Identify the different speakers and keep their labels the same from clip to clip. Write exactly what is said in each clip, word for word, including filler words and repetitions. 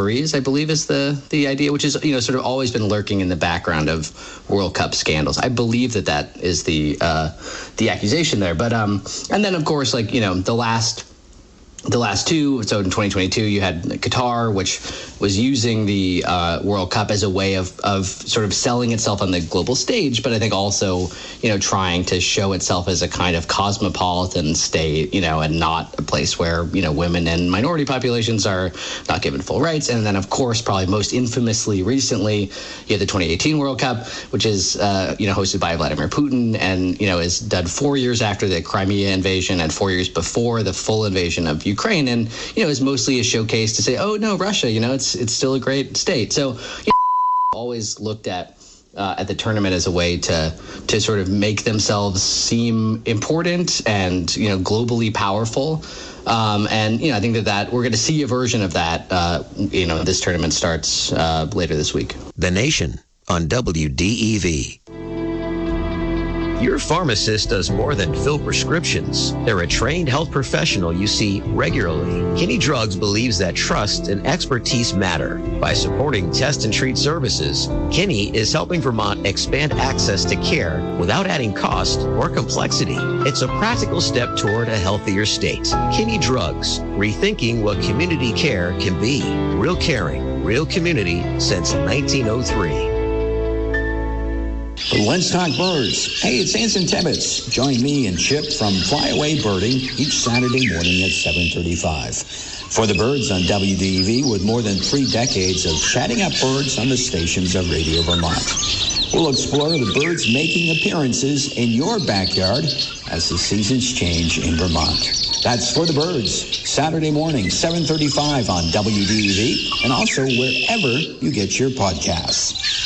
Speaker 1: referees, I believe is the, the idea, which is, you know, sort of always been lurking in the background of World Cup scandals. I believe that that is the uh, the accusation there. But um, and then, of course, like, you know, the last the last two. So in twenty twenty-two, you had Qatar, which was using the uh, World Cup as a way of of sort of selling itself on the global stage, but I think also, you know, trying to show itself as a kind of cosmopolitan state, you know, and not a place where, you know, women and minority populations are not given full rights. And then, of course, probably most infamously recently, you had the twenty eighteen World Cup, which is, uh, you know, hosted by Vladimir Putin and, you know, is done four years after the Crimea invasion and four years before the full invasion of Ukraine. And, you know, is mostly a showcase to say, oh, no, Russia, you know, it's it's still a great state. So, you know, always looked at uh, at the tournament as a way to to sort of make themselves seem important and, you know, globally powerful. Um, and, you know, I think that, that we're going to see a version of that, uh, you know, this tournament starts uh, later this week.
Speaker 2: The Nation on W D E V. Your pharmacist does more than fill prescriptions. They're a trained health professional you see regularly. Kinney Drugs believes that trust and expertise matter. By supporting test and treat services, Kinney is helping Vermont expand access to care without adding cost or complexity. It's a practical step toward a healthier state. Kinney Drugs, rethinking what community care can be. Real caring, real community since nineteen oh three.
Speaker 3: Let's talk birds. Hey, it's Anson Tebbets. Join me and Chip from Flyaway Birding each Saturday morning at seven thirty-five. For the birds on W D E V, with more than three decades of chatting up birds on the stations of Radio Vermont. We'll explore the birds making appearances in your backyard as the seasons change in Vermont. That's For the Birds, Saturday morning, seven thirty-five on W D E V, and also wherever you get your podcasts.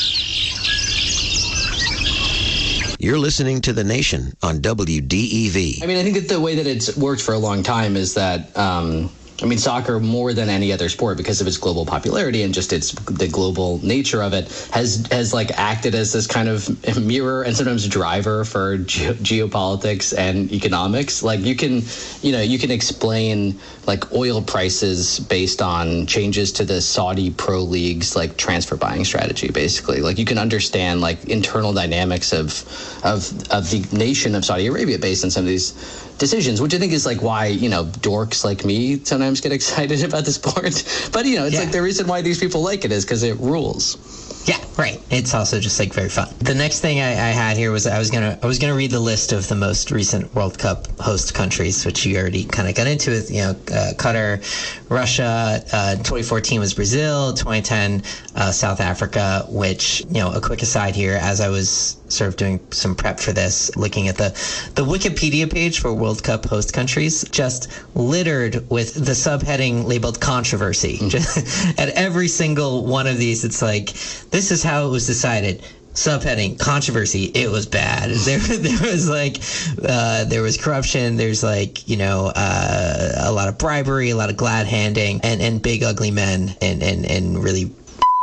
Speaker 2: You're listening to The Nation on W D E V.
Speaker 1: I mean, I think that the way that it's worked for a long time is that, um, I mean, soccer, more than any other sport, because of its global popularity and just its the global nature of it, has has like acted as this kind of mirror and sometimes driver for ge- geopolitics and economics. Like you can, you know, you can explain like oil prices based on changes to the Saudi Pro League's like transfer buying strategy, basically. Like you can understand like internal dynamics of of of the nation of Saudi Arabia based on some of these decisions, which I think is like why, you know, dorks like me sometimes get excited about the sport. But, you know, it's yeah. like the reason why these people like it is because it rules.
Speaker 4: Yeah, right. It's also just like very fun. The next thing I, I had here was I was gonna I was gonna read the list of the most recent World Cup host countries, which you already kind of got into with, you know, uh, Qatar, Russia. Uh, twenty fourteen was Brazil. twenty ten uh, South Africa. Which, you know, a quick aside here, as I was sort of doing some prep for this, looking at the the Wikipedia page for World Cup host countries, just littered with the subheading labeled controversy. Mm-hmm. At every single one of these, it's like, this is how it was decided. Subheading controversy. It was bad. There, there was like, uh, there was corruption. There's like, you know, uh, a lot of bribery, a lot of glad handing, and, and big ugly men, and and and really,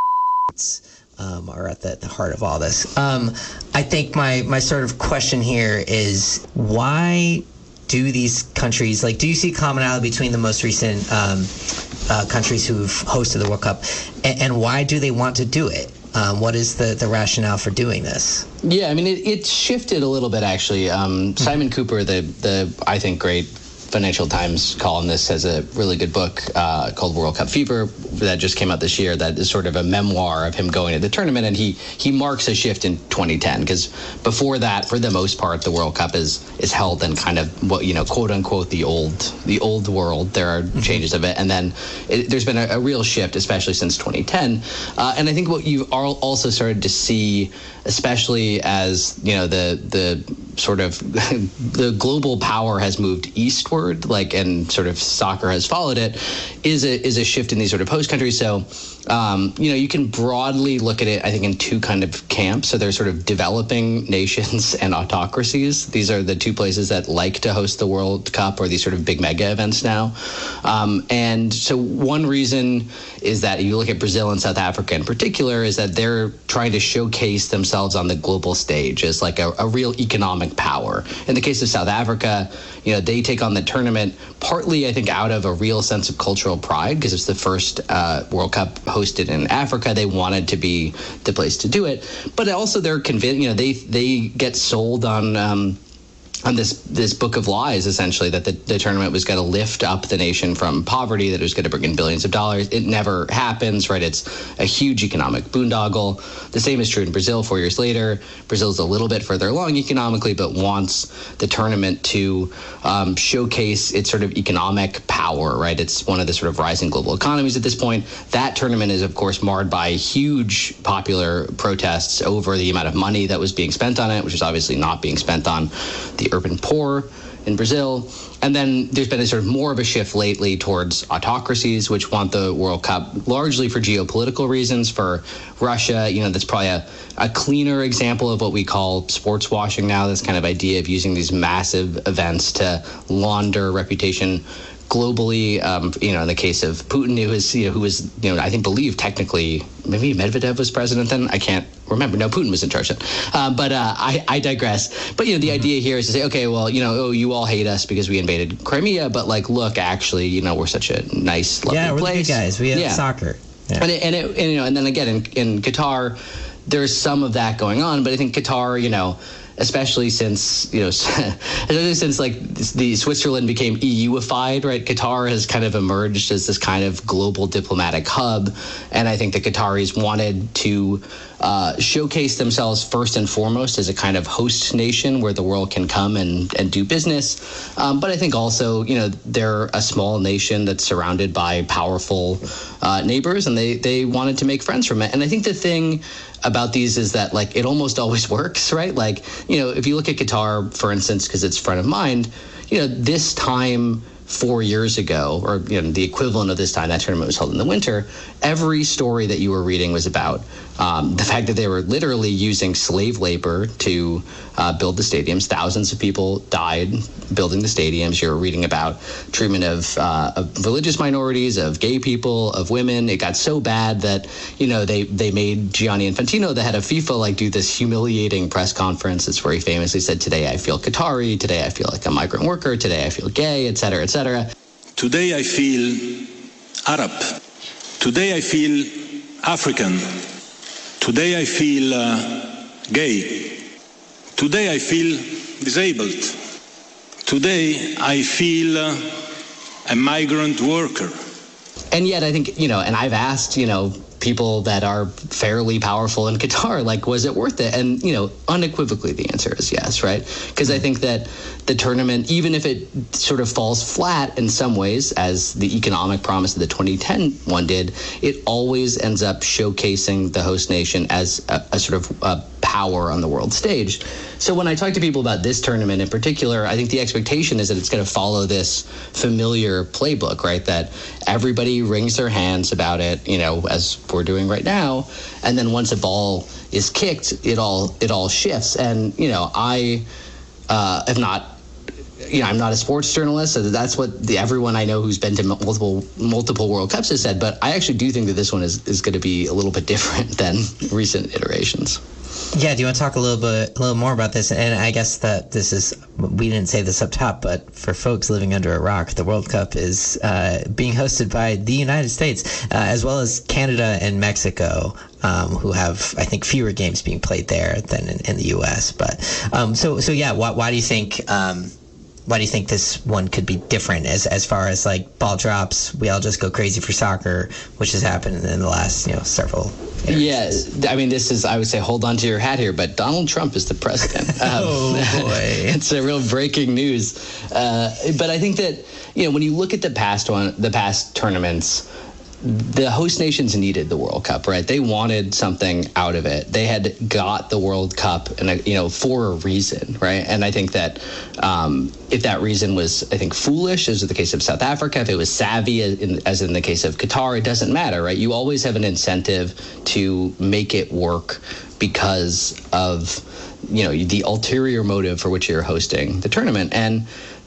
Speaker 4: um, are at the, the heart of all this. Um, I think my my sort of question here is, why do these countries, like, do you see commonality between the most recent um, uh, countries who've hosted the World Cup, and, and why do they want to do it? Um, what is the, the rationale for doing this?
Speaker 1: Yeah, I mean, it, it shifted a little bit, actually. Um, Simon Cooper, the, the I think, great Financial Times columnist, has a really good book uh, called World Cup Fever that just came out this year that is sort of a memoir of him going to the tournament, and he he marks a shift in twenty ten, because before that, for the most part, the World Cup is is held in kind of what, you know, quote unquote the old the old world. There are mm-hmm. changes of it, and then it, there's been a, a real shift, especially since twenty ten, uh, and I think what you've also started to see, especially as, you know, the the sort of the global power has moved eastward, like, and sort of soccer has followed it, is a is a shift in these sort of host countries. So, um, you know, you can broadly look at it, I think, in two kind of camps. So there's sort of developing nations and autocracies. These are the two places that like to host the World Cup, or these sort of big mega events now. Um, and so one reason is that you look at Brazil and South Africa in particular, is that they're trying to showcase themselves on the global stage as like a, a real economic economic power. In the case of South Africa, you know, they take on the tournament partly, I think, out of a real sense of cultural pride, because it's the first uh, World Cup hosted in Africa. They wanted to be the place to do it, but also they're convinced. You know, they they get sold on. Um, on this this book of lies, essentially, that the, the tournament was going to lift up the nation from poverty, that it was going to bring in billions of dollars. It never happens, right? It's a huge economic boondoggle. The same is true in Brazil four years later. Brazil's a little bit further along economically, but wants the tournament to um, showcase its sort of economic power, right? It's one of the sort of rising global economies at this point. That tournament is, of course, marred by huge popular protests over the amount of money that was being spent on it, which is obviously not being spent on the urban poor in Brazil. And then there's been a sort of more of a shift lately towards autocracies, which want the World Cup largely for geopolitical reasons. For Russia, you know, that's probably a, a cleaner example of what we call sports washing now, this kind of idea of using these massive events to launder reputation globally. Um, you know, in the case of Putin, who was, you know, who was, you know, I think believed technically, maybe Medvedev was president then. I can't remember. No, Putin was in charge then. Uh, but uh, I, I digress. But, you know, the mm-hmm. idea here is to say, okay, well, you know, oh, you all hate us because we invaded Crimea, but like, look, actually, you know, we're such a nice, lovely
Speaker 4: yeah, we're
Speaker 1: place.
Speaker 4: The big guys. We have yeah. soccer. Yeah. And, it, and, it, and, you know, and then again, in, in Qatar, there's some of that going on, but I think Qatar, you know, especially since, you know, especially since like the Switzerland became E U-ified, right? Qatar has kind of emerged as this kind of global diplomatic hub. And I think the Qataris wanted to uh, showcase themselves first and foremost as a kind of host nation where the world can come and, and do business. Um, but I think also, you know, they're a small nation that's surrounded by powerful uh, neighbors, and they, they wanted to make friends from it. And I think the thing about these is that, like, it almost always works, right? Like, you know, if you look at Qatar, for instance, because it's front of mind, you know, this time four years ago, or, you know, the equivalent of this time, that tournament was held in the winter, every story that you were reading was about um, the fact that they were literally using slave labor to uh, build the stadiums. Thousands of people died building the stadiums. You were reading about treatment of, uh, of religious minorities, of gay people, of women. It got so bad that, you know, they, they made Gianni Infantino, the head of FIFA, like do this humiliating press conference. It's where he famously said, today I feel Qatari, today I feel like a migrant worker, today I feel gay, et cetera, et cetera.
Speaker 5: Today I feel Arab. Today I feel African. Today I feel uh, gay. Today I feel disabled. Today I feel uh, a migrant worker.
Speaker 1: And yet I think, you know, and I've asked, you know, people that are fairly powerful in Qatar, like, was it worth it? And, you know, unequivocally the answer is yes, right? Because I think that the tournament, even if it sort of falls flat in some ways, as the economic promise of the twenty ten one did, it always ends up showcasing the host nation as a, a sort of a power on the world stage. So when I talk to people about this tournament in particular, I think the expectation is that it's going to follow this familiar playbook, right? That everybody wrings their hands about it, you know, as we're doing right now. And then once a ball is kicked, it all it all shifts. And, you know, I uh, have not, you know, I'm not a sports journalist, so that's what the, everyone I know who's been to multiple multiple World Cups has said. But I actually do think that this one is, is going to be a little bit different than recent iterations.
Speaker 4: Yeah, do you want to talk a little bit, a little more about this? And I guess that this is, we didn't say this up top, but for folks living under a rock, the World Cup is uh, being hosted by the United States, uh, as well as Canada and Mexico, um, who have, I think, fewer games being played there than in, in the U S. But um, so, so yeah, why, why do you think? Um, Why do you think this one could be different as as far as like ball drops? We all just go crazy for soccer, which has happened in the last, you know, several years.
Speaker 1: Yeah, I mean, this is, I would say, hold on to your hat here, but Donald Trump is the president. Um,
Speaker 4: oh, boy.
Speaker 1: It's a real breaking news. Uh, but I think that, you know, when you look at the past one, the past tournaments, the host nations needed the World Cup, right? They wanted something out of it. They had got the World Cup, and you know, for a reason, right? And I think that um, if that reason was, I think, foolish, as in the case of South Africa, if it was savvy, as in, as in the case of Qatar, it doesn't matter, right? You always have an incentive to make it work because of, you know, the ulterior motive for which you're hosting the tournament. And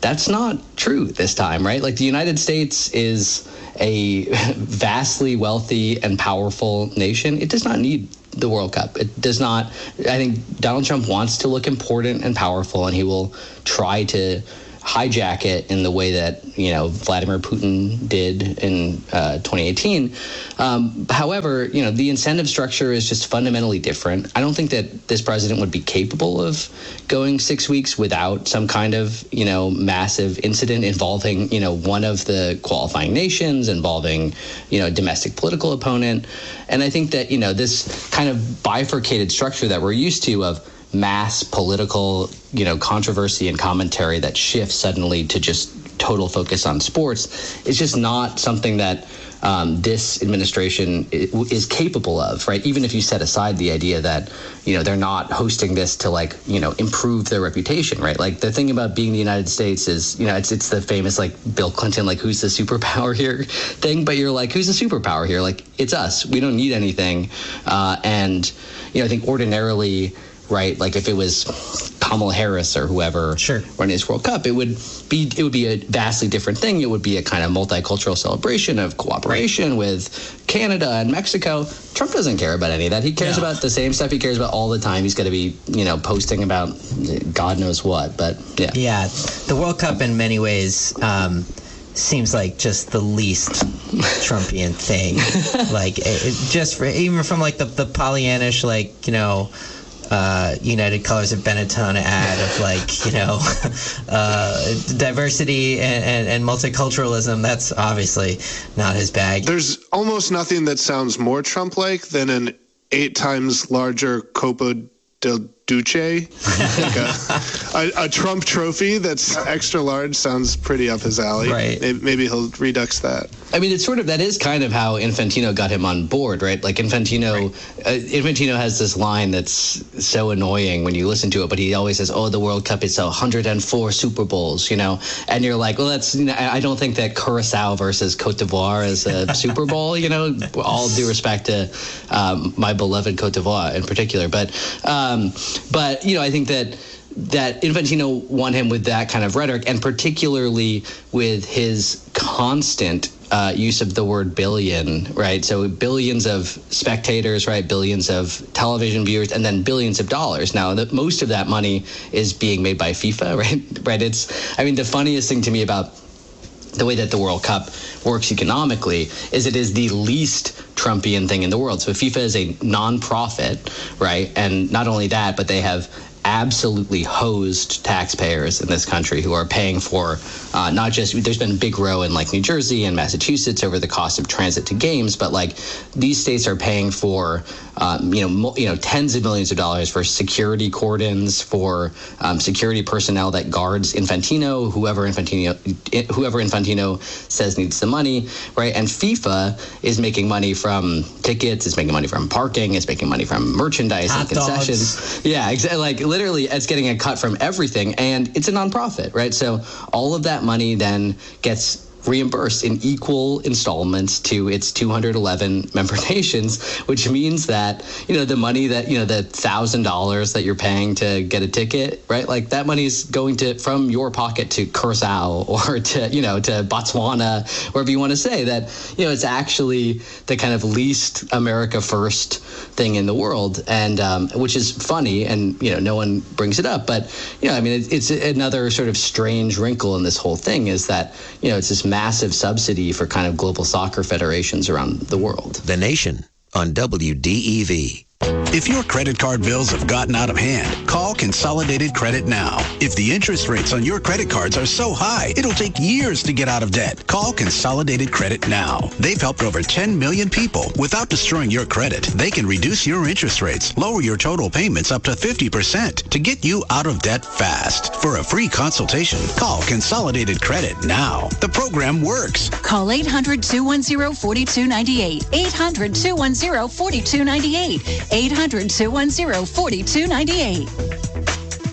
Speaker 1: that's not true this time, right? Like the United States is a vastly wealthy and powerful nation. It does not need the World Cup. It does not. I think Donald Trump wants to look important and powerful, and he will try to hijack it in the way that, you know, Vladimir Putin did in uh, twenty eighteen. Um, however, you know, the incentive structure is just fundamentally different. I don't think that this president would be capable of going six weeks without some kind of, you know, massive incident involving, you know, one of the qualifying nations, involving, you know, a domestic political opponent. And I think that, you know, this kind of bifurcated structure that we're used to of mass political, you know, controversy and commentary that shifts suddenly to just total focus on sports is just not something that um, this administration is capable of, right? Even if you set aside the idea that, you know, they're not hosting this to, like, you know, improve their reputation, right? Like, the thing about being the United States is, you know, it's it's the famous, like, Bill Clinton, like, who's the superpower here thing, but you're like, who's the superpower here? Like, it's us. We don't need anything. Uh, and, you know, I think ordinarily, right, like if it was Kamala Harris or whoever
Speaker 4: sure.
Speaker 1: running this World Cup, it would be it would be a vastly different thing. It would be a kind of multicultural celebration of cooperation right. with Canada and Mexico. Trump doesn't care about any of that. He cares no. about the same stuff he cares about all the time. He's going to be, you know, posting about God knows what. But yeah,
Speaker 4: yeah, the World Cup in many ways um, seems like just the least Trumpian thing. Like it, it just for, even from like the the Pollyannish, like, you know. Uh, United Colors of Benetton ad of, like, you know, uh, diversity and, and, and multiculturalism. That's obviously not his bag.
Speaker 6: There's almost nothing that sounds more Trump-like than an eight times larger Copa del Duce. Like a, a, a Trump trophy that's extra large sounds pretty up his alley.
Speaker 4: Right.
Speaker 6: Maybe, maybe he'll redux that.
Speaker 1: I mean, it's sort of, that is kind of how Infantino got him on board, right? Like Infantino, right. uh, Infantino has this line that's so annoying when you listen to it, but he always says, oh, the World Cup is one hundred four Super Bowls, you know? And you're like, well, that's, you know, I don't think that Curacao versus Cote d'Ivoire is a Super Bowl, you know, all due respect to um, my beloved Cote d'Ivoire in particular. But, um, but you know, I think that that Infantino won him with that kind of rhetoric, and particularly with his constant uh, use of the word billion, right? So billions of spectators, right? Billions of television viewers, and then billions of dollars. Now, the, most of that money is being made by FIFA, right? Right. It's, I mean, the funniest thing to me about the way that the World Cup works economically is it is the least Trumpian thing in the world. So FIFA is a nonprofit, right? And not only that, but they have absolutely hosed taxpayers in this country who are paying for uh, not just, there's been a big row in like New Jersey and Massachusetts over the cost of transit to games, but like these states are paying for um, you know mo- you know tens of millions of dollars for security cordons, for um, security personnel that guards Infantino, whoever Infantino whoever Infantino says needs the money, right? And FIFA is making money from tickets, is making money from parking, is making money from merchandise
Speaker 4: Hot
Speaker 1: and concessions.
Speaker 4: dogs.
Speaker 1: Yeah, exactly. Like literally, it's getting a cut from everything, and it's a nonprofit, right? So all of that money then gets reimbursed in equal installments to its two hundred eleven member nations, which means that, you know, the money that, you know, the thousand dollars that you're paying to get a ticket, right? Like that money is going to from your pocket to Curacao or to, you know, to Botswana, wherever you want to say that, you know, it's actually the kind of least America first thing in the world. And um, which is funny. And, you know, no one brings it up. But, you know, I mean, it's, it's another sort of strange wrinkle in this whole thing is that, you know, it's this massive subsidy for kind of global soccer federations around the world.
Speaker 2: The Nation on W D E V.
Speaker 7: If your credit card bills have gotten out of hand, call Consolidated Credit now. If the interest rates on your credit cards are so high, it'll take years to get out of debt. Call Consolidated Credit now. They've helped over ten million people without destroying your credit. They can reduce your interest rates, lower your total payments up to fifty percent to get you out of debt fast. For a free consultation, call Consolidated Credit now. The program works.
Speaker 8: Call eight hundred, two one zero, four two nine eight. eight hundred, two one zero, four two nine eight. eight hundred, two one zero, four two nine eight.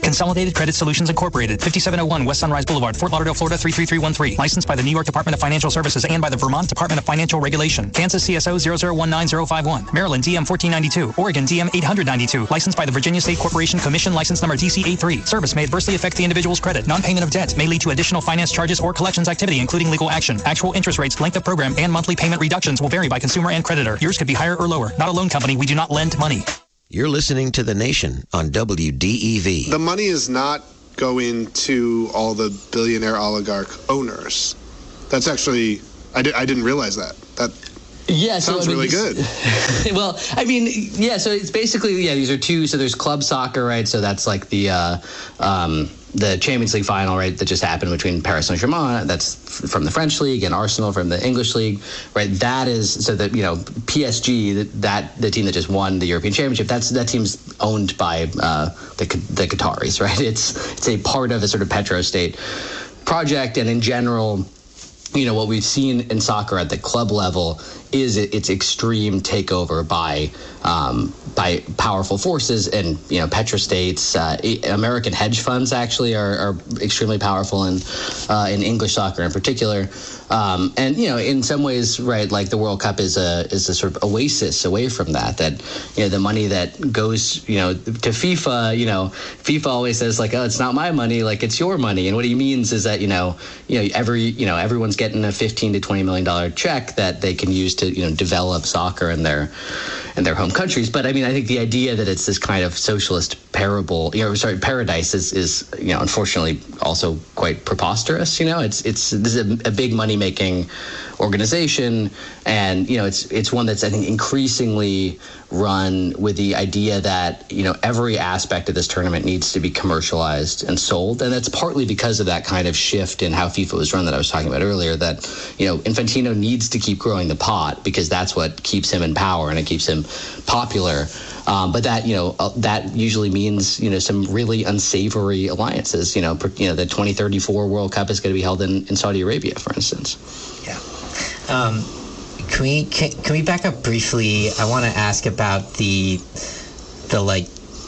Speaker 9: Consolidated Credit Solutions Incorporated, fifty-seven oh one West Sunrise Boulevard, Fort Lauderdale, Florida three three three one three. Licensed by the New York Department of Financial Services and by the Vermont Department of Financial Regulation. Kansas C S O zero zero one nine zero five one. Maryland D M fourteen ninety-two. Oregon D M eight hundred ninety-two. Licensed by the Virginia State Corporation Commission, license number D C eighty-three. Service may adversely affect the individual's credit. Non-payment of debt may lead to additional finance charges or collections activity, including legal action. Actual interest rates, length of program, and monthly payment reductions will vary by consumer and creditor. Yours could be higher or lower. Not a loan company. We do not lend money.
Speaker 2: You're listening to The Nation on W D E V.
Speaker 6: The money is not going to all the billionaire oligarch owners. That's actually, I, di- I didn't realize that. That
Speaker 1: Yeah,
Speaker 6: sounds
Speaker 1: so, I mean,
Speaker 6: really
Speaker 1: this,
Speaker 6: good.
Speaker 1: Well, I mean, yeah. So it's basically yeah. These are two. So there's club soccer, right? So that's like the uh, um, the Champions League final, right? That just happened between Paris Saint-Germain. That's f- from the French league, and Arsenal from the English league, right? That is so that you know P S G, that, that the team that just won the European Championship. That's that team's owned by uh, the the Qataris, right? It's it's a part of a sort of petrostate project, and in general, you know, what we've seen in soccer at the club level is its extreme takeover by um, by powerful forces, and you know, petrostates, uh, American hedge funds actually are, are extremely powerful in uh, in English soccer in particular. Um, and you know, in some ways, right, like the World Cup is a is a sort of oasis away from that. That you know, the money that goes, you know, to FIFA, you know, FIFA always says like, oh, it's not my money, like it's your money. And what he means is that you know, you know, every you know, everyone's getting a fifteen to twenty million dollar check that they can use to you know develop soccer in their in their home countries. But I mean, I think the idea that it's this kind of socialist parable, you know, sorry, paradise is is you know, unfortunately also quite preposterous. You know, it's it's this is a, a big money making organization, and you know, it's it's one that's I think increasingly run with the idea that you know every aspect of this tournament needs to be commercialized and sold, and that's partly because of that kind of shift in how FIFA was run that I was talking about earlier. That you know Infantino needs to keep growing the pot because that's what keeps him in power and it keeps him popular. Um, but that you know uh, that usually means you know some really unsavory alliances. You know, per, you know the twenty thirty-four World Cup is going to be held in, in Saudi Arabia, for instance.
Speaker 4: Yeah. Um, can we can, can we back up briefly? I want to ask about the the like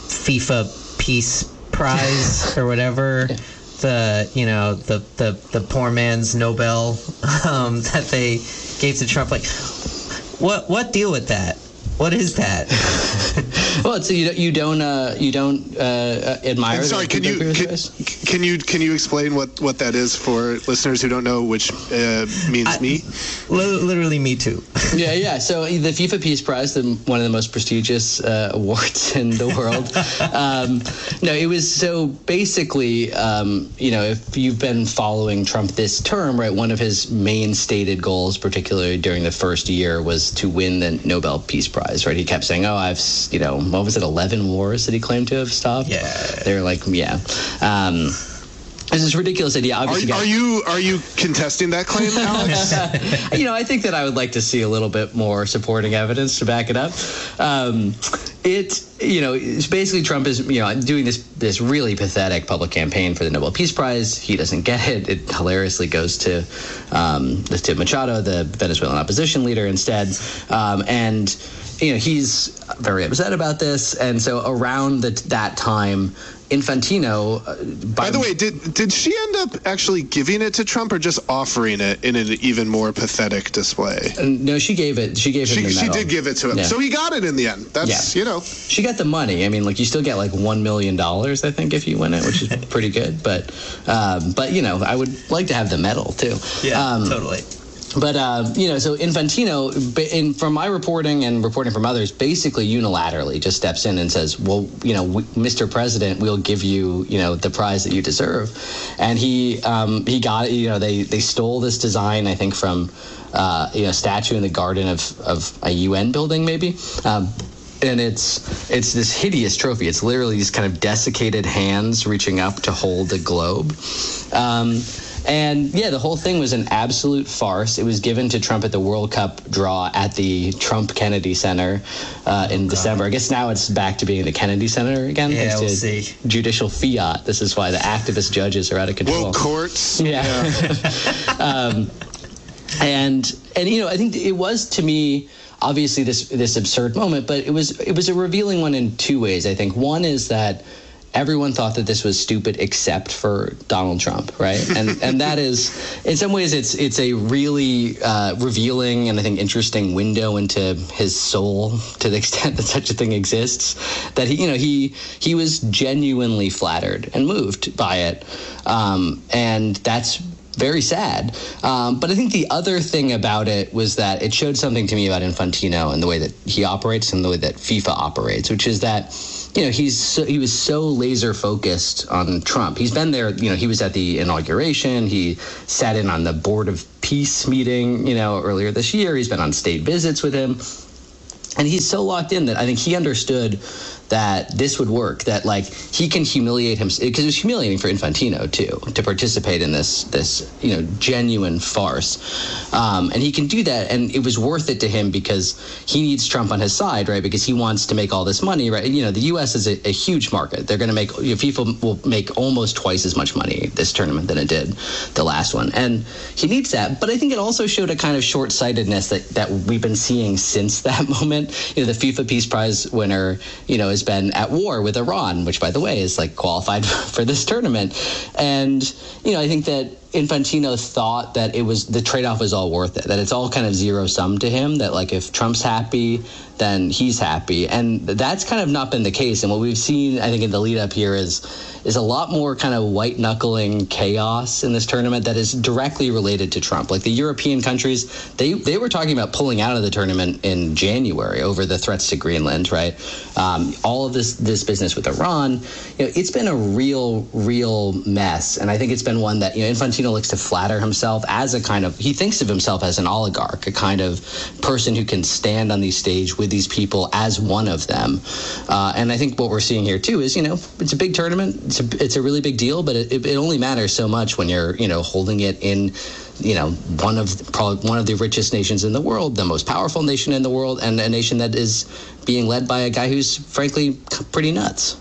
Speaker 4: FIFA Peace Prize or whatever. Yeah. The you know the, the, the poor man's Nobel um, that they gave to Trump. Like, what what deal with that? What is that?
Speaker 1: Well, so you you don't uh, you don't uh, admire.
Speaker 6: I'm sorry, can you can, can you can you explain what, what that is for listeners who don't know, which uh, means I, me?
Speaker 4: Literally, me too.
Speaker 1: yeah, yeah. So the FIFA Peace Prize, the, one of the most prestigious uh, awards in the world. um, no, it was so basically, um, you know, if you've been following Trump this term, right, one of his main stated goals, particularly during the first year, was to win the Nobel Peace Prize. Right, he kept saying, "Oh, I've, you know, what was it, eleven wars that he claimed to have stopped?"
Speaker 4: Yeah,
Speaker 1: they're like, yeah. Um, This is ridiculous idea. Obviously,
Speaker 6: are, are you are you contesting that claim, Alex?
Speaker 1: You know, I think that I would like to see a little bit more supporting evidence to back it up. Um, it, you know, it's basically Trump is, you know, doing this this really pathetic public campaign for the Nobel Peace Prize. He doesn't get it. It hilariously goes to um, to Machado, the Venezuelan opposition leader, instead. Um, and you know, he's very upset about this. And so around the, that time, Infantino. Uh, by,
Speaker 6: by the way, did did she end up actually giving it to Trump or just offering it in an even more pathetic display?
Speaker 1: Uh, no, she gave it. She gave
Speaker 6: she,
Speaker 1: him the medal.
Speaker 6: She did give it to him, yeah. So he got it in the end. That's yeah. you know.
Speaker 1: She got the money. I mean, like you still get like one million dollars, I think, if you win it, which is pretty good. But um, but you know, I would like to have the medal too.
Speaker 4: Yeah, um, totally.
Speaker 1: But, uh, you know, so Infantino, in, from my reporting and reporting from others, basically unilaterally just steps in and says, well, you know, we, Mister President, we'll give you, you know, the prize that you deserve. And he um, he got it, you know, they, they stole this design, I think, from, uh, you know, statue in the garden of, of a U N building, maybe. Um, and it's it's this hideous trophy. It's literally these kind of desiccated hands reaching up to hold a globe. Um And, yeah, the whole thing was an absolute farce. It was given to Trump at the World Cup draw at the Trump Kennedy Center uh, in oh, December. I guess now it's back to being the Kennedy Center again.
Speaker 4: Yeah, we'll
Speaker 1: to
Speaker 4: see.
Speaker 1: Judicial fiat. This is why the activist judges are out of control.
Speaker 6: Woke courts.
Speaker 1: Yeah. yeah. um, and, and, you know, I think it was, to me, obviously this this absurd moment, but it was it was a revealing one in two ways, I think. One is that everyone thought that this was stupid except for Donald Trump, right? And and that is, in some ways, it's it's a really uh, revealing and I think interesting window into his soul, to the extent that such a thing exists. That he, you know, he he was genuinely flattered and moved by it, um, and that's very sad. Um, but I think the other thing about it was that it showed something to me about Infantino and the way that he operates and the way that FIFA operates, which is that, you know, he's so, he was so laser focused on Trump. He's been there, you know, he was at the inauguration. He sat in on the Board of Peace meeting, you know, earlier this year. He's been on state visits with him. And he's so locked in that I think he understood that this would work, that like he can humiliate him, because it was humiliating for Infantino too to participate in this this you know genuine farce, um, and he can do that, and it was worth it to him because he needs Trump on his side, right? Because he wants to make all this money, right? You know, the U S is a, a huge market. They're going to make, you know, FIFA will make almost twice as much money this tournament than it did the last one, and he needs that. But I think it also showed a kind of short-sightedness that that we've been seeing since that moment. You know, the FIFA Peace Prize winner, you know, is been at war with Iran, which, by the way, is like qualified for this tournament. And, you know, I think that Infantino thought that it was, the trade-off was all worth it, that it's all kind of zero sum to him, that like if Trump's happy, then he's happy. And that's kind of not been the case. And what we've seen, I think, in the lead up here is is a lot more kind of white knuckling chaos in this tournament that is directly related to Trump. Like the European countries, they they were talking about pulling out of the tournament in January over the threats to Greenland, right? Um, all of this this business with Iran, you know, it's been a real, real mess. And I think it's been one that, you know, Infantino likes to flatter himself as a kind of, he thinks of himself as an oligarch, a kind of person who can stand on the stage with these people as one of them. Uh, and I think what we're seeing here too is, you know, it's a big tournament. It's a, it's a really big deal, but it, it only matters so much when you're, you know, holding it in, you know, one of the, probably one of the richest nations in the world, the most powerful nation in the world, and a nation that is being led by a guy who's frankly pretty nuts.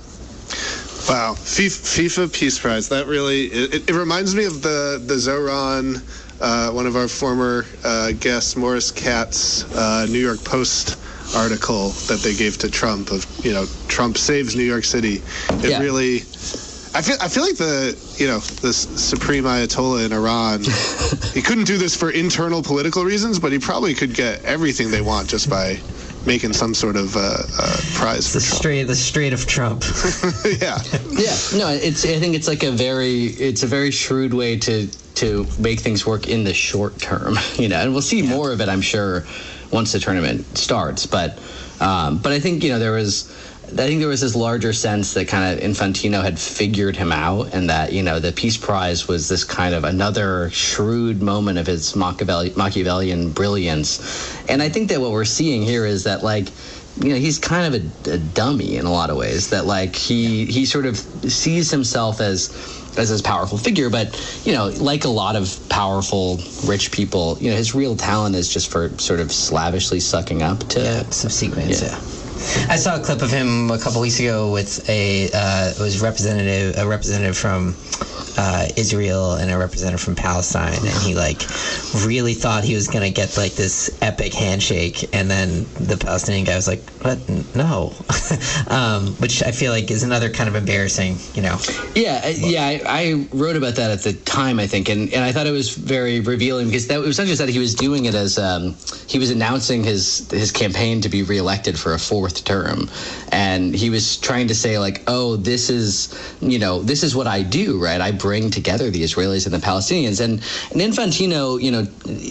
Speaker 6: Wow, FIFA Peace Prize. That really, it, it reminds me of the, the Zoran, uh, one of our former uh, guests, Morris Katz, uh, New York Post article that they gave to Trump of, you know, Trump saves New York City. It yeah. really, I feel I feel like the, you know, this supreme Ayatollah in Iran, he couldn't do this for internal political reasons, but he probably could get everything they want just by making some sort of uh, uh, prize for
Speaker 4: the
Speaker 6: Trump.
Speaker 4: Strait, the Strait of Trump.
Speaker 6: yeah.
Speaker 1: Yeah. No, it's. I think it's like a very. It's a very shrewd way to to make things work in the short term. You know, and we'll see yeah. more of it, I'm sure, once the tournament starts. But um, but I think, you know, there was. I think there was this larger sense that kind of Infantino had figured him out, and that, you know, the Peace Prize was this kind of another shrewd moment of his Machiavelli- Machiavellian brilliance. And I think that what we're seeing here is that, like, you know, he's kind of a, a dummy in a lot of ways, that like he he sort of sees himself as as this powerful figure, but, you know, like a lot of powerful rich people, you know, his real talent is just for sort of slavishly sucking up to
Speaker 4: yeah, subsequence.
Speaker 1: Yeah.
Speaker 4: yeah. I saw a clip of him a couple weeks ago with a uh, it was representative a representative from uh, Israel and a representative from Palestine, and he like really thought he was gonna get like this epic handshake, and then the Palestinian guy was like, "What? No," um, which I feel like is another kind of embarrassing, you know.
Speaker 1: Yeah, yeah. I, I wrote about that at the time, I think, and, and I thought it was very revealing, because that it was not just that he was doing it as um, he was announcing his his campaign to be reelected for a fourth term, and he was trying to say like, oh, this is, you know, this is what I do, right? I bring together the Israelis and the Palestinians. And, and Infantino, you know,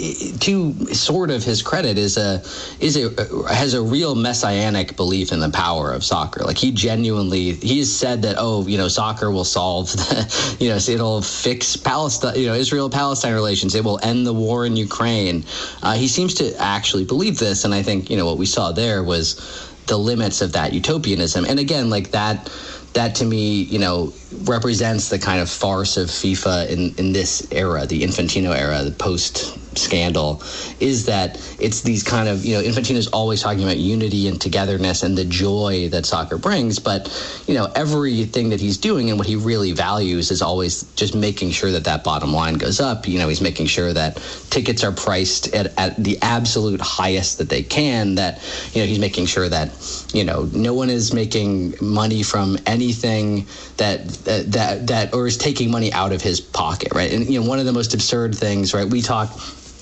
Speaker 1: to sort of his credit, is a is a has a real messianic belief in the power of soccer. Like he genuinely, he's said that, oh, you know, soccer will solve the, you know, it'll fix Palestine, you know, Israel-Palestine relations. It will end the war in Ukraine. Uh, he seems to actually believe this, and I think, you know, what we saw there was the limits of that utopianism. And again, like that, that to me, you know, represents the kind of farce of FIFA in, in this era, the Infantino era, the post scandal is that it's these kind of, you know, Infantino's always talking about unity and togetherness and the joy that soccer brings. But, you know, everything that he's doing and what he really values is always just making sure that that bottom line goes up. You know, he's making sure that tickets are priced at, at the absolute highest that they can, that, you know, he's making sure that, you know, no one is making money from anything that, that, that, that or is taking money out of his pocket, right? And, you know, one of the most absurd things, right, we talk,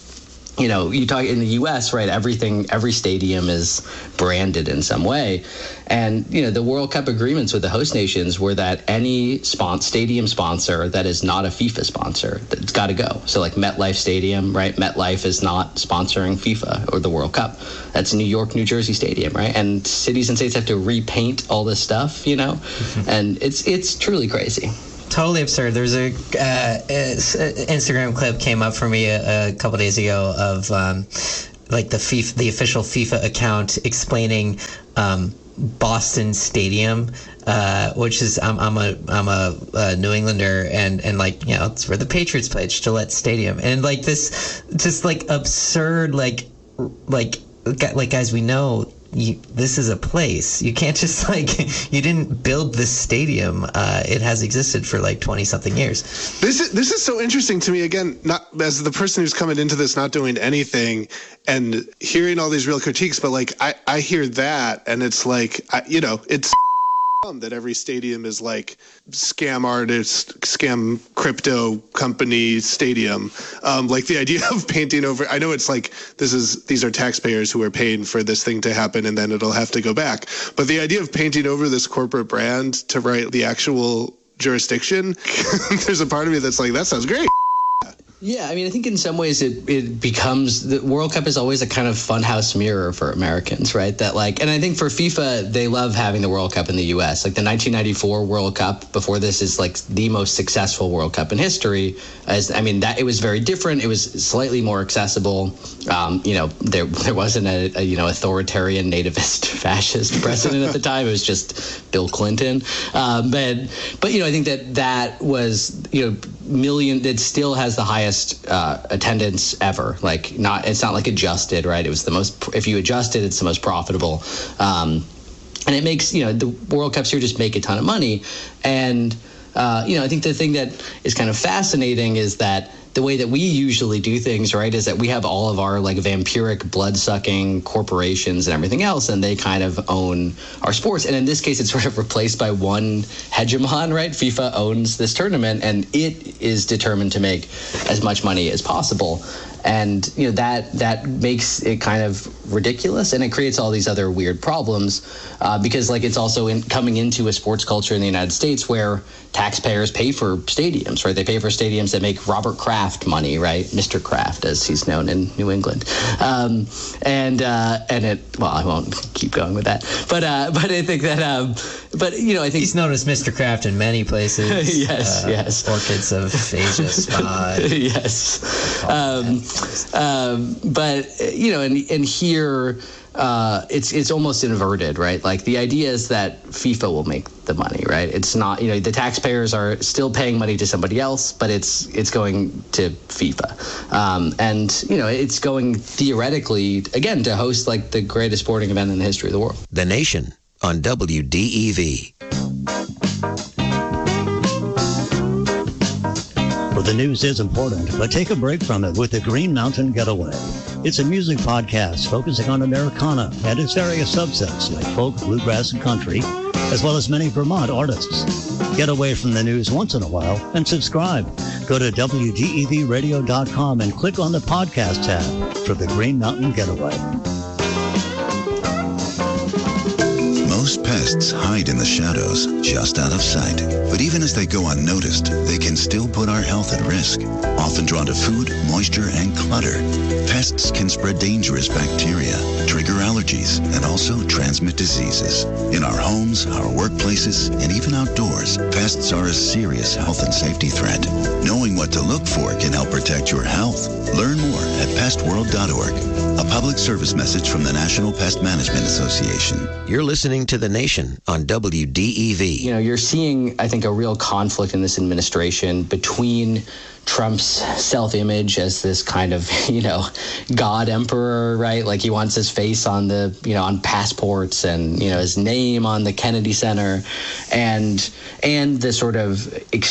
Speaker 1: you know, you talk in the U S, right, everything, every stadium is branded in some way. And, you know, the World Cup agreements with the host nations were that any spon- stadium sponsor that is not a FIFA sponsor, that's got to go. So like MetLife Stadium, right? MetLife is not sponsoring FIFA or the World Cup. That's New York, New Jersey Stadium, right? And cities and states have to repaint all this stuff, you know, mm-hmm. and it's it's truly crazy.
Speaker 4: Totally absurd. There's a uh, Instagram clip came up for me a, a couple days ago of um, like the FIFA, the official FIFA account explaining um, Boston Stadium, uh, which is I'm, I'm a I'm a, a New Englander, and and like, you know, it's where the Patriots played, Gillette Stadium, and like this just like absurd like like like guys, we know. You, this is a place. You can't just like, you didn't build this stadium. Uh, it has existed for like twenty something years.
Speaker 6: This is, this is so interesting to me, again, not as the person who's coming into this, not doing anything and hearing all these real critiques, but like, I, I hear that and it's like, I, you know, it's that every stadium is like scam artist, scam crypto company stadium. Um, like the idea of painting over, I know it's like, this is, these are taxpayers who are paying for this thing to happen and then it'll have to go back. But the idea of painting over this corporate brand to write the actual jurisdiction, there's a part of me that's like, that sounds great.
Speaker 1: Yeah, I mean, I think in some ways it, it becomes, the World Cup is always a kind of funhouse mirror for Americans, right? That like, and I think for FIFA, they love having the World Cup in the U S. Like the nineteen ninety-four World Cup before this is like the most successful World Cup in history. As I mean, that it was very different. It was slightly more accessible. Um, you know, there there wasn't a, a you know authoritarian nativist fascist president at the time. It was just Bill Clinton. Um, but but you know, I think that that was you know million that still has the highest uh, attendance ever. Like not, it's not like adjusted, right? It was the most, if you adjust it, it's the most profitable. Um, and it makes, you know, the World Cups here just make a ton of money. And, uh, you know, I think the thing that is kind of fascinating is that the way that we usually do things, right, is that we have all of our like vampiric blood-sucking corporations and everything else, and they kind of own our sports. And in this case, it's sort of replaced by one hegemon, right? FIFA owns this tournament, and it is determined to make as much money as possible. And, you know, that that makes it kind of ridiculous, and it creates all these other weird problems uh, because, like, it's also in, coming into a sports culture in the United States where taxpayers pay for stadiums, right? They pay for stadiums that make Robert Kraft money, right? Mister Kraft, as he's known in New England. Um, and uh, and it, well, I won't keep going with that, but uh, but I think that, um, but you know, I think
Speaker 4: he's known as Mister Kraft in many places.
Speaker 1: yes, uh, yes.
Speaker 4: Orchids of Asia, Spa.
Speaker 1: yes. Um, um, but you know, and and here. Uh, it's it's almost inverted, right? Like the idea is that FIFA will make the money, right? It's not, you know, the taxpayers are still paying money to somebody else, but it's it's going to FIFA, um, and you know, it's going theoretically again to host like the greatest sporting event in the history of the world.
Speaker 2: The Nation on W D E V.
Speaker 10: Well, the news is important, but take a break from it with the Green Mountain Getaway. It's a music podcast focusing on Americana and its various subsets like folk, bluegrass, and country, as well as many Vermont artists. Get away from the news once in a while and subscribe. Go to W D E V radio dot com and click on the podcast tab for the Green Mountain Getaway.
Speaker 11: Most pests hide in the shadows, just out of sight. But even as they go unnoticed, they can still put our health at risk. Often drawn to food, moisture, and clutter, pests can spread dangerous bacteria, trigger allergies, and also transmit diseases. In our homes, our workplaces, and even outdoors, pests are a serious health and safety threat. Knowing what to look for can help protect your health. Learn more at pest world dot org. A public service message from the National Pest Management Association.
Speaker 2: You're listening to The Nation on W D E V.
Speaker 1: You know, you're seeing, I think, a real conflict in this administration between Trump's self-image as this kind of, you know, God emperor, right? Like he wants his face on the, you know, on passports and, you know, his name on the Kennedy Center, and and the sort of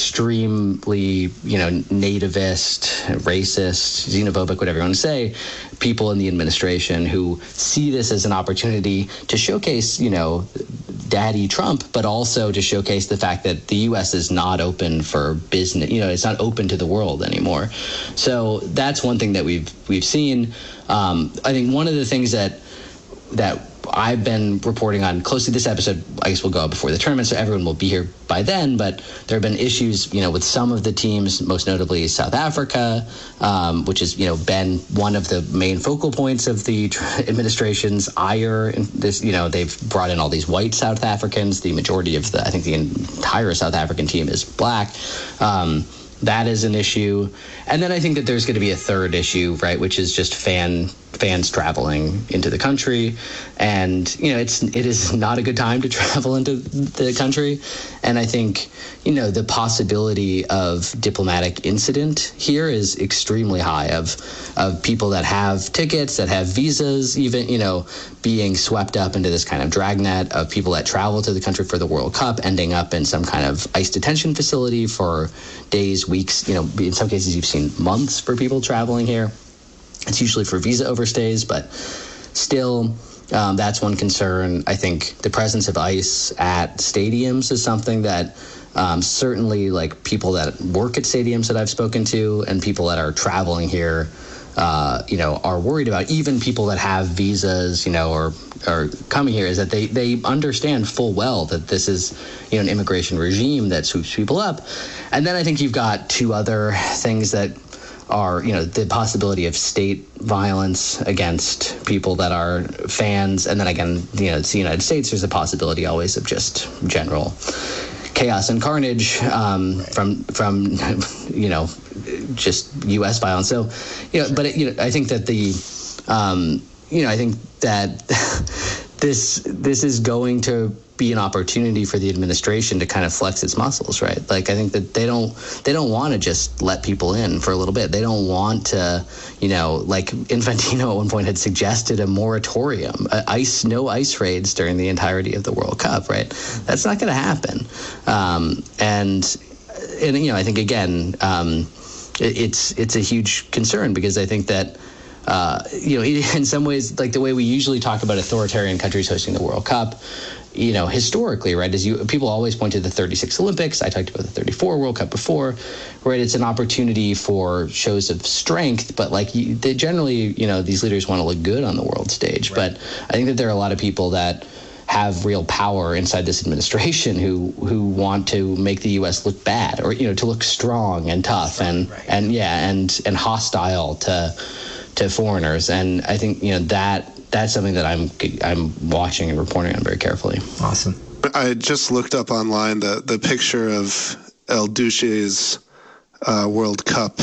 Speaker 1: extremely, you know, nativist, racist, xenophobic, whatever you want to say, people in the administration who see this as an opportunity to showcase, you know, Daddy Trump, but also to showcase the fact that the U S is not open for business. You know, it's not open to the world anymore. So that's one thing that we've we've seen. Um, I think one of the things that that I've been reporting on closely, this episode, I guess, will go out before the tournament, so everyone will be here by then. But there have been issues, you know, with some of the teams, most notably South Africa, um, which has, you know, been one of the main focal points of the administration's ire. This, you know, they've brought in all these white South Africans. The majority of the, I think, the entire South African team is black. Um, that is an issue. And then I think that there's going to be a third issue, right, which is just fan fans traveling into the country. And, you know, it's it is not a good time to travel into the country. And I think, you know, the possibility of diplomatic incident here is extremely high, of of people that have tickets, that have visas, even, you know, being swept up into this kind of dragnet of people that travel to the country for the World Cup, ending up in some kind of ICE detention facility for days, weeks, you know, in some cases you've seen months for people traveling here. It's usually for visa overstays, but still, um, that's one concern. I think the presence of ICE at stadiums is something that um, certainly, like, people that work at stadiums that I've spoken to and people that are traveling here, uh, you know, are worried about. Even people that have visas, you know, or are coming here, is that they, they understand full well that this is, you know, an immigration regime that sweeps people up. And then I think you've got two other things that are, you know, the possibility of state violence against people that are fans. And then again, you know, it's the United States, there's a possibility always of just general chaos and carnage um, from, from, you know, just U S violence. So, you know, but, it, you know, I think that the, um, you know, I think that this, this is going to be an opportunity for the administration to kind of flex its muscles, right? Like, I think that they don't they don't want to just let people in for a little bit. They don't want to, you know, like Infantino at one point had suggested a moratorium, a ice no ice raids during the entirety of the World Cup, right? That's not going to happen. Um, and and you know, I think again, um, it, it's it's a huge concern, because I think that uh, you know, in some ways, like the way we usually talk about authoritarian countries hosting the World Cup, you know, historically, right, as you people always point to the thirty-six Olympics. I talked about the thirty-four World Cup before, right? It's an opportunity for shows of strength, but like you, they generally, you know, these leaders want to look good on the world stage. Right. But I think that there are a lot of people that have real power inside this administration who who want to make the U S look bad, or, you know, to look strong and tough and right. and yeah and and hostile to to foreigners. And I think, you know, that. That's something that I'm I'm watching and reporting on very carefully.
Speaker 4: Awesome.
Speaker 6: I just looked up online the, the picture of El Duce's uh, World Cup,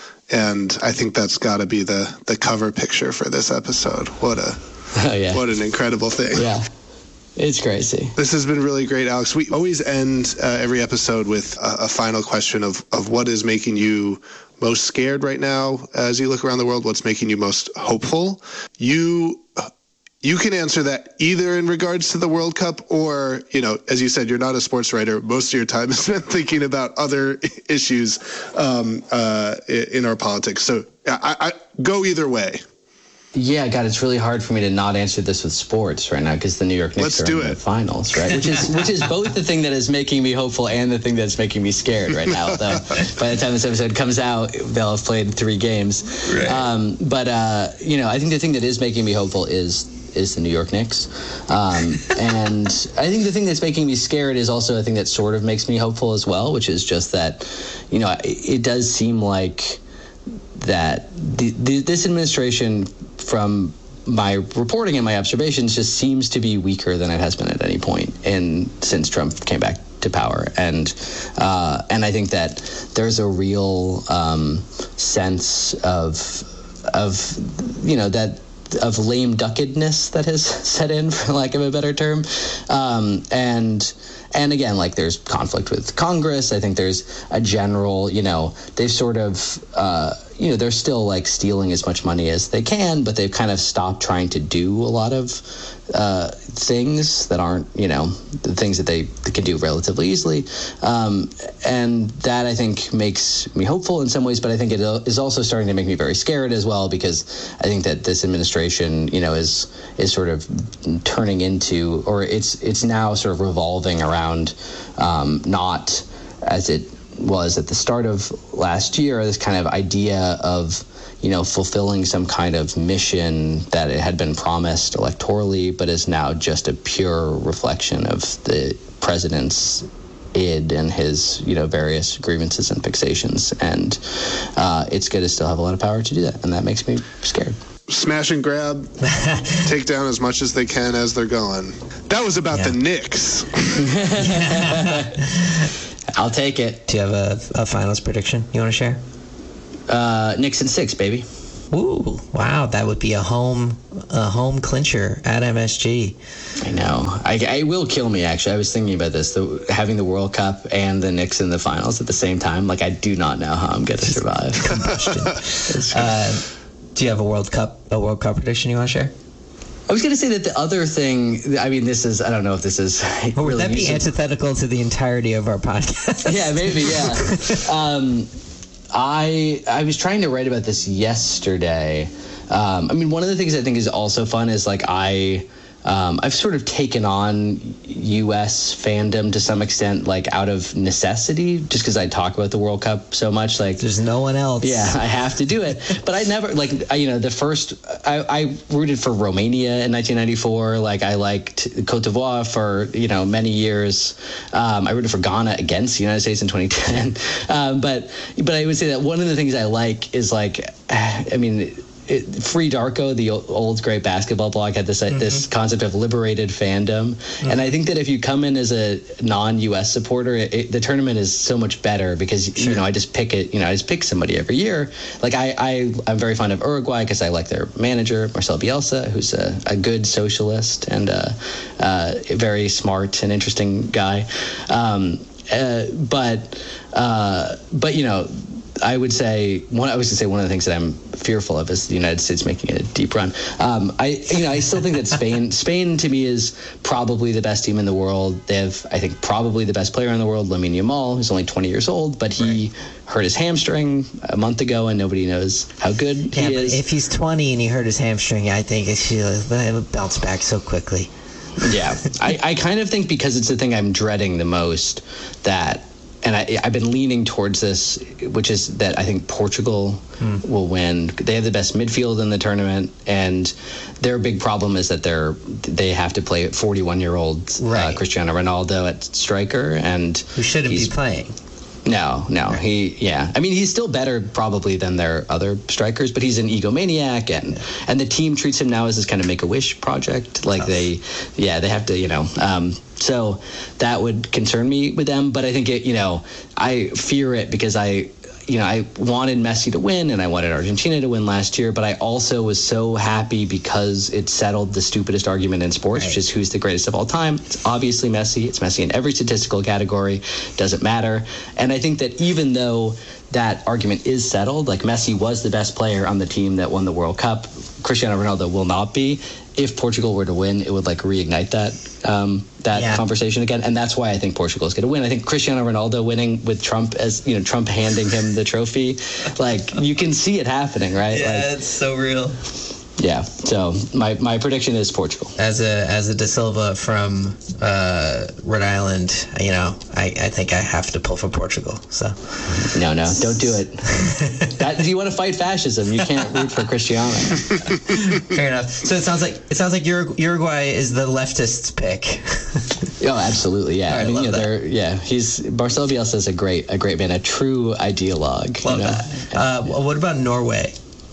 Speaker 6: and I think that's got to be the, the cover picture for this episode. What a oh, yeah. what an incredible thing.
Speaker 1: Yeah, it's crazy.
Speaker 6: This has been really great, Alex. We always end uh, every episode with a, a final question of, of what is making you most scared right now as you look around the world. What's making you most hopeful? You you can answer that either in regards to the World Cup, or, you know, as you said, you're not a sports writer. Most of your time is spent thinking about other issues um, uh, in our politics. So I, I go either way.
Speaker 1: Yeah, God, it's really hard for me to not answer this with sports right now, because the New York Knicks
Speaker 6: Let's
Speaker 1: are
Speaker 6: do
Speaker 1: in
Speaker 6: it.
Speaker 1: the finals, right? Which is which is both the thing that is making me hopeful and the thing that's making me scared right now. Though by the time this episode comes out, they'll have played three games. Right. Um, but uh, you know, I think the thing that is making me hopeful is is the New York Knicks, um, and I think the thing that's making me scared is also a thing that sort of makes me hopeful as well, which is just that, you know, it, it does seem like that the, the, this administration, from my reporting and my observations, just seems to be weaker than it has been at any point in since Trump came back to power. And uh, and I think that there's a real um, sense of of you know that of lame duckedness that has set in, for lack of a better term, um, and. And again, like there's conflict with Congress. I think there's a general, you know, they've sort of, uh, you know, they're still like stealing as much money as they can, but they've kind of stopped trying to do a lot of uh, things that aren't, you know, the things that they can do relatively easily. Um, and that I think makes me hopeful in some ways, but I think it is also starting to make me very scared as well, because I think that this administration, you know, is is sort of turning into, or it's it's now sort of revolving around um, not as it was at the start of last year, this kind of idea of, you know, fulfilling some kind of mission that it had been promised electorally, but is now just a pure reflection of the president's id and his, you know, various grievances and fixations. And uh, it's good to still have a lot of power to do that. And that makes me scared.
Speaker 6: Smash and grab, take down as much as they can as they're going. That was about yeah. the Knicks.
Speaker 1: I'll take it.
Speaker 4: Do you have a, a finals prediction you want to share?
Speaker 1: Uh, Knicks in six, baby.
Speaker 4: Ooh, wow, that would be a home a home clincher at M S G.
Speaker 1: I know. I, I will kill me, actually. I was thinking about this, the, having the World Cup and the Knicks in the finals at the same time. Like, I do not know how I'm going to survive.
Speaker 4: Combustion. uh, do you have a World Cup a World Cup prediction you want to share?
Speaker 1: I was going to say that the other thing, I mean, this is, I don't know if this is.
Speaker 4: Or would
Speaker 1: really
Speaker 4: that be
Speaker 1: useful.
Speaker 4: Antithetical to the entirety of our podcast?
Speaker 1: Yeah, maybe, yeah. um, I I was trying to write about this yesterday. Um, I mean, one of the things I think is also fun is like I um, I've sort of taken on U S fandom to some extent, like out of necessity, just because I talk about the World Cup so much. Like,
Speaker 4: there's no one else.
Speaker 1: Yeah, I have to do it. But I never like I, you know the first I, I rooted for Romania in nineteen ninety-four. Like I liked Cote d'Ivoire for you know many years. Um, I rooted for Ghana against the United States in twenty ten. Um, but but I would say that one of the things I like is like I mean. It, Free Darko, the old great basketball blog, had this mm-hmm. this concept of liberated fandom, mm-hmm. and I think that if you come in as a non-U S supporter, it, it, the tournament is so much better because sure. you know I just pick it, you know I just pick somebody every year. Like I, I I'm very fond of Uruguay because I like their manager Marcel Bielsa, who's a, a good socialist and a, a very smart and interesting guy. Um, uh, but uh, but you know. I would say one. I was to say one of the things that I'm fearful of is the United States making a deep run. Um, I, you know, I still think that Spain, Spain to me is probably the best team in the world. They have, I think, probably the best player in the world, Lamine Yamal, who's only twenty years old, but he right. hurt his hamstring a month ago, and nobody knows how good
Speaker 4: yeah,
Speaker 1: he is.
Speaker 4: If he's twenty and he hurt his hamstring, I think he'll bounce back so quickly.
Speaker 1: Yeah, I, I kind of think because it's the thing I'm dreading the most that. And I, I've been leaning towards this, which is that I think Portugal hmm. will win. They have the best midfield in the tournament, and their big problem is that they're they have to play forty-one-year-old
Speaker 4: right.
Speaker 1: uh, Cristiano Ronaldo at striker, and
Speaker 4: who shouldn't be playing.
Speaker 1: No, no,
Speaker 4: right.
Speaker 1: he, yeah. I mean, he's still better probably than their other strikers, but he's an egomaniac, and yeah. and the team treats him now as this kind of Make-A-Wish project. Like Tough. they, yeah, they have to, you know. Um, so that would concern me with them, but I think it, you know, I fear it because I. You know, I wanted Messi to win and I wanted Argentina to win last year, but I also was so happy because it settled the stupidest argument in sports, right. which is who's the greatest of all time. It's obviously Messi. It's Messi in every statistical category. Doesn't matter. And I think that even though that argument is settled, like Messi was the best player on the team that won the World Cup, Cristiano Ronaldo will not be. If Portugal were to win, it would like reignite that um, that yeah. conversation again, and that's why I think Portugal is going to win. I think Cristiano Ronaldo winning with Trump as you know Trump handing him the trophy, like you can see it happening, right?
Speaker 4: Yeah,
Speaker 1: like,
Speaker 4: it's so real.
Speaker 1: Yeah, so my, my prediction is Portugal.
Speaker 4: As a as a De Silva from uh, Rhode Island, you know, I, I think I have to pull for Portugal. So
Speaker 1: no, no, don't do it. That, do you want to fight fascism? You can't root for Cristiano.
Speaker 4: Fair enough. So it sounds like it sounds like Uruguay is the leftist's pick.
Speaker 1: Oh, absolutely, yeah.
Speaker 4: Right,
Speaker 1: I mean,
Speaker 4: love
Speaker 1: you know,
Speaker 4: that.
Speaker 1: they're yeah. He's Marcel Bielsa is a great a great man, a true ideologue.
Speaker 4: Love
Speaker 1: you know?
Speaker 4: that. Uh, what about Norway?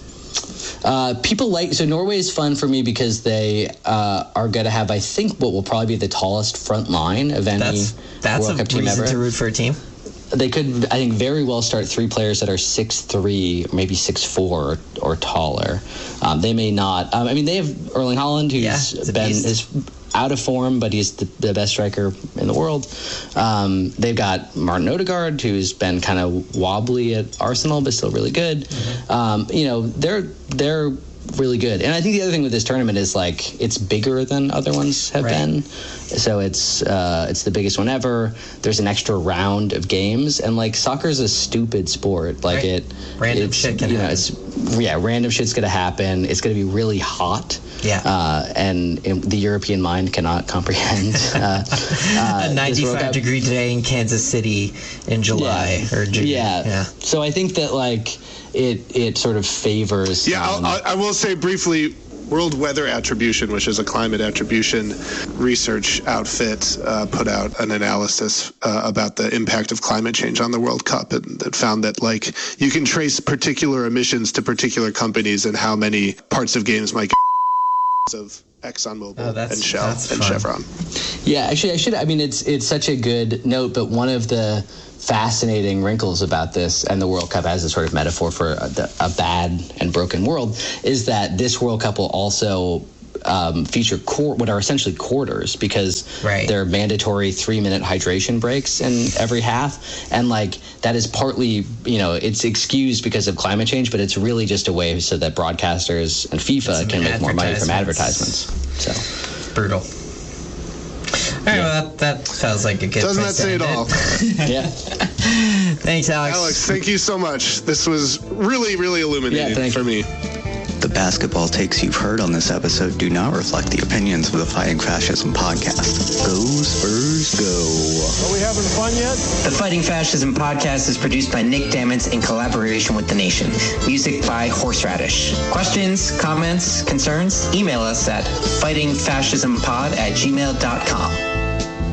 Speaker 1: Uh, people like so Norway is fun for me because they uh, are going to have I think what will probably be the tallest front line of any
Speaker 4: that's, that's
Speaker 1: World
Speaker 4: a
Speaker 1: Cup team
Speaker 4: reason
Speaker 1: ever.
Speaker 4: to root for a team.
Speaker 1: they could, I think, very well start three players that are six three, maybe six four or, or taller. Um, they may not. Um, I mean, they have Erling Haaland, who's
Speaker 4: yeah,
Speaker 1: been is out of form, but he's the, the best striker in the world. Um, they've got Martin Odegaard, who's been kind of wobbly at Arsenal, but still really good. Mm-hmm. Um, you know, they're they're. really good. And I think the other thing with this tournament is like it's bigger than other ones have right. been. So it's uh, it's the biggest one ever. There's an extra round of games, and like soccer is a stupid sport. Like right. it,
Speaker 4: random
Speaker 1: it's,
Speaker 4: shit can
Speaker 1: you know,
Speaker 4: happen.
Speaker 1: It's yeah, random shit's gonna happen. It's gonna be really hot.
Speaker 4: Yeah.
Speaker 1: Uh, and, and the European mind cannot comprehend. Uh,
Speaker 4: uh, a ninety-five degree day in Kansas City in July
Speaker 1: yeah.
Speaker 4: or June.
Speaker 1: Yeah.
Speaker 4: yeah.
Speaker 1: So I think that like. It it sort of favors.
Speaker 6: Yeah,
Speaker 1: um,
Speaker 6: I'll, I will say briefly, World Weather Attribution, which is a climate attribution research outfit, uh, put out an analysis uh, about the impact of climate change on the World Cup, and that found that like you can trace particular emissions to particular companies and how many parts of games might get of ExxonMobil
Speaker 4: oh,
Speaker 6: and Shell and
Speaker 4: fun.
Speaker 6: Chevron.
Speaker 1: Yeah, actually, I should. I mean, it's it's such a good note, but one of the fascinating wrinkles about this, and the World Cup as a sort of metaphor for a, a bad and broken world, is that this World Cup will also um, feature quar- what are essentially quarters, because
Speaker 4: right.
Speaker 1: they're mandatory three-minute hydration breaks in every half, and like that is partly, you know, it's excused because of climate change, but it's really just a way so that broadcasters and FIFA can make more money from advertisements. So
Speaker 4: brutal. All right, yeah. well, that, that sounds like a good
Speaker 6: Doesn't
Speaker 4: place
Speaker 6: that say
Speaker 4: to
Speaker 6: it
Speaker 4: end
Speaker 6: all?
Speaker 4: it.
Speaker 1: Yeah.
Speaker 4: Thanks, Alex.
Speaker 6: Alex, thank you so much. This was really, really illuminating
Speaker 1: yeah,
Speaker 6: for
Speaker 1: you.
Speaker 6: me.
Speaker 12: The basketball takes you've heard on this episode do not reflect the opinions of the Fighting Fascism podcast. Go Spurs, go.
Speaker 13: Are we having fun yet?
Speaker 4: The Fighting Fascism podcast is produced by Nick Damons in collaboration with The Nation. Music by Horseradish. Questions, comments, concerns? Email us at fighting fascism pod at gmail dot com.